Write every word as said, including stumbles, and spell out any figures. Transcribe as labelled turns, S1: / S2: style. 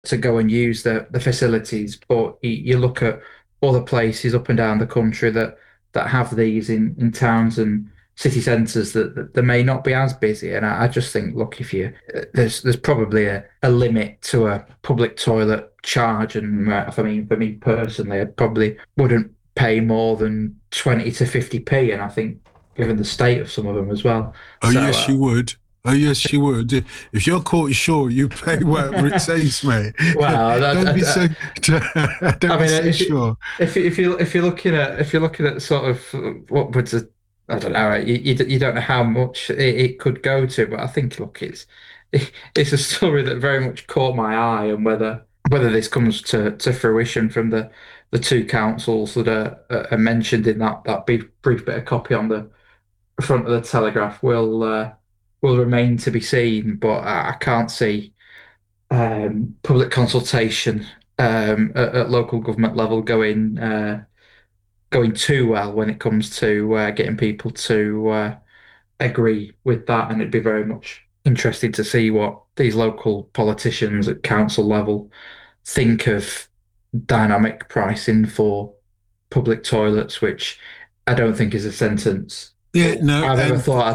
S1: to go and use the the facilities. But you, you look at other places up and down the country that that have these in in towns and city centres that, that they may not be as busy. And I, I just think, look, if you there's there's probably a, a limit to a public toilet charge, and uh, for me for me personally, I probably wouldn't pay more than twenty to fifty p. And I think given the state of some of them as well.
S2: Oh,
S1: So
S2: yes,
S1: uh,
S2: you would. Oh, yes, you would. If you're caught short, you pay whatever it takes, mate.
S1: well, I,
S2: Don't be
S1: I,
S2: so,
S1: I
S2: don't be
S1: mean,
S2: so
S1: if you
S2: sure.
S1: if you- if you if you're looking at if you're looking at sort of what would the I don't know, you, you you don't know how much it, it could go to, but I think look, it's it's a story that very much caught my eye, and whether whether this comes to, to fruition from the the two councils that are, are mentioned in that that brief, brief bit of copy on the front of the Telegraph will uh, will remain to be seen. But I, I can't see um, public consultation um, at, at local government level going uh, going too well when it comes to uh, getting people to uh, agree with that, and it'd be very much interesting to see what these local politicians at council level think of dynamic pricing for public toilets, which I don't think is a sentence
S2: Yeah, no,
S1: I've ever
S2: and
S1: thought